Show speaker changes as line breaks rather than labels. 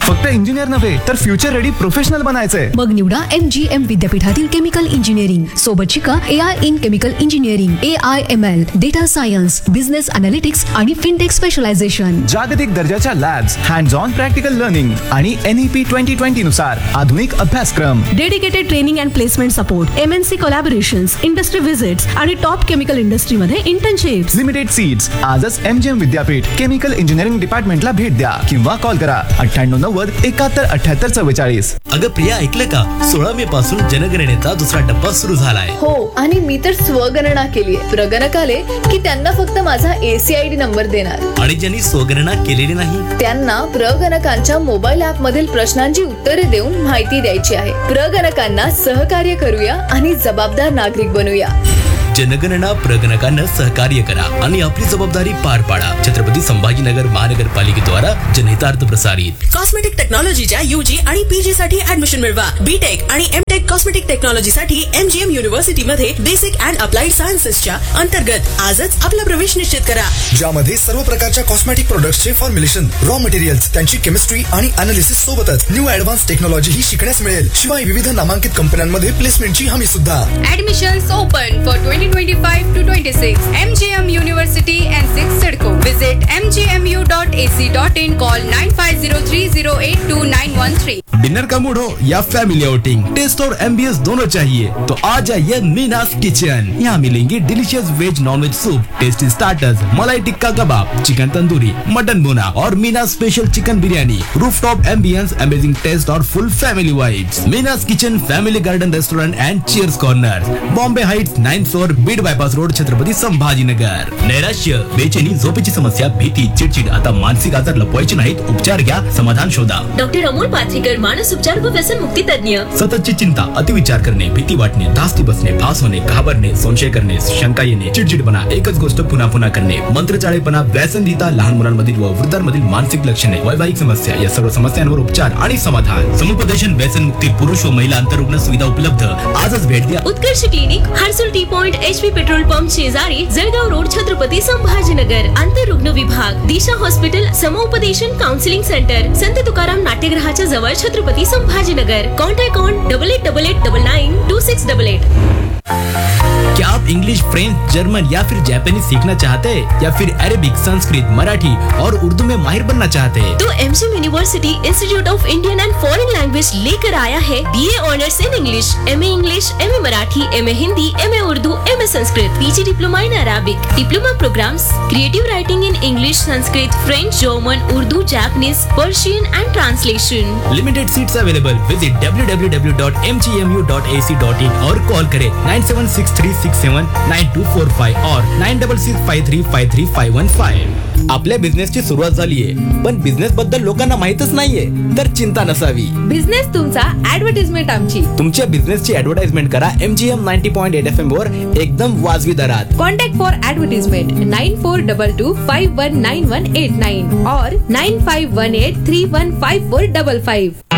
फक्त इंजिनियर नव्हे तर फ्युचर रेडी प्रोफेशनल बनायचंय.
मग निवडा MGM विद्यापीठातील केमिकल इंजिनिअरिंग. सोबत शिका AI in chemical engineering, AIML, data science, business analytics आणि फिनटेक स्पेशलायझेशन.
जागतिक दर्जाच्या labs, hands on practical learning आणि NEP 2020 नुसार आधुनिक अभ्यासक्रम.
Dedicated training and placement support, MNC collaborations, industry visits आणि टॉप केमिकल इंडस्ट्रीमध्ये इंटर्नशिप्स.
Limited seats. आजच MGM विद्यापीठ केमिकल इंजिनिअरिंग डिपार्टमेंटला भेट द्या किंवा कॉल करा 9890 71 78 44.
अगं प्रिया, ऐकलं का? 16 मे पासून जनगणनेचा दुसरा टप्पा सुरू झालाय.
हो, आणि मी तर स्वगणना केलीये. प्रगणक आले की त्यांना फक्त माझा ACID नंबर देणार.
आणि ज्यांनी स्वगणना केलेली नाही
त्यांना प्रगणकांच्या मोबाईल ऍप मधील प्रश्नांची उत्तरे देऊन माहिती द्यायची आहे. प्रगणकांना सहकार्य करूया आणि जबाबदार नागरिक बनूया.
जनगणना प्रगणकांना सहकार्य करा आणि आपली जबाबदारी पार पाडा. छत्रपती संभाजीनगर महानगरपालिकेद्वारा जनहितार्थ प्रसारित.
कॉस्मेटिक टेक्नॉलॉजीच्या UG आणि PG साठी ऍडमिशन मिळवा. BTech आणि MTech कॉस्मेटिक टेक्नॉलॉजी साठी MGM युनिव्हर्सिटी मध्ये बेसिक अँड अप्लाइड सायन्सेसच्या अंतर्गत आजच आपला प्रवेश निश्चित करा.
ज्यामध्ये सर्व प्रकारच्या कॉस्मेटिक प्रोडक्ट्सचे फॉर्म्युलेशन, रॉ मटेरियल्स, त्यांची केमिस्ट्री आणि अनालिसिस सोबतच न्यू ऍडव्हान्स टेक्नॉलॉजी ही शिकण्यास मिळेल. शिवाय विविध नामांकित कंपन्यांमध्ये प्लेसमेंटची हमी सुद्धा.
Admissions open for 2025 to 26. MGM University and 6 Sidco. Visit mgmu.ac.in. Call 9503082913.
Dinner का मूड हो या फैमिली आउटिंग, टेस्ट और एम्बियंस दोनों चाहिए तो आ जाइए मीनास किचन. यहाँ मिलेंगी delicious veg non veg soup, tasty starters, मलाई टिक्का कबाब, चिकन तंदूरी, मटन भुना और मीनास special chicken biryani. Rooftop ambience, amazing taste और फुल family vibes. मीनास kitchen, family garden restaurant end cheers corner, Bombay Heights, 9th floor, Beed bypass road, Chhatrapati Sambhajinagar. नैराश्य, बेचैनी, झोपेची समस्या, भीती, चिडचिड, आता मानसिक आजार लपवायचे नाहीत. उपचार घ्या, समाधान शोधा.
डॉक्टर अमोल पाथरीकर, मानस उपचार व व्यसन मुक्ती तज्ञ.
सततची चिंता, अतिविचार करणे, भीती वाटणे, धास्ती बसणे, भास होणे, घाबरणे, संशय करणे, शंका येणे, चिडचिडपणा, एकच गोष्ट पुन्हा पुन्हा करणे, मंत्रचाळेपणा, व्यसनदिता, लहान मुलांमधील व वृद्धांमधील मानसिक लक्षणे, वैवाहिक समस्या या सर्व समस्यांवर उपचार आणि समाधान. समुपदेशन, व्यसन मुक्ती, पुरुष व महिला अंतरुग्ण सुविधा उपलब्ध. आजच भेट द्या.
उत्कर्ष clinic, Harsul T point, HP petrol pump शेजारी, जळगाव रोड, छत्रपती संभाजीनगर. अंतरुग्ण विभाग, दिशा हॉस्पिटल, समुपदेशन काउन्सिलिंग सेंटर, संत तुकाराम नाट्यगृहाच्या जवळ, छत्रपती संभाजीनगर. Contact on 8888992688.
क्या आप इंग्लिश, फ्रेंच, जर्मन या फिर जापानी सीखना चाहते हैं या फिर अरेबिक, संस्कृत, मराठी और उर्दू में माहिर बनना चाहते हैं?
तो MGM university institute of Indian end foreign language लेकर आया है BA honours in English, MA English, MA Marathi, MA Hindi, MA Urdu, MA Sanskrit, PG diploma in Arabic, diploma programs, creative writing in English, Sanskrit, French, German, Urdu, Japanese, Persian end translation.
Limited seats available. Visit www.mgmu.ac.in और call करें 9763679245 और 9665353515. आपल्या बिझनेसची सुरुवात झालीये पण business बद्दल लोकांना माहितच नाहीये, तर चिंता नसावी.
बिझनेस तुमचा, ऍडव्हर्टाइजमेंट आमची.
तुमच्या बिझनेसची ऍडव्हर्टाइजमेंट करा MGM 90.8 FM वर एकदम वाजवी दरात.
कॉन्टॅक्ट फॉर ऍडव्हर्टाइजमेंट 9422519189 और 9518315455.